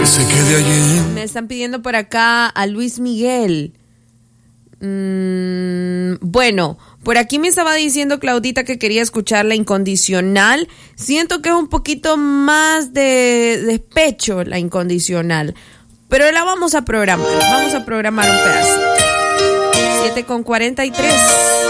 se quede allí. Me están pidiendo por acá a Luis Miguel. Bueno, por aquí me estaba diciendo Claudita que quería escuchar La Incondicional. Siento que es un poquito más de despecho La Incondicional, pero la vamos a programar un pedacito. 7:43.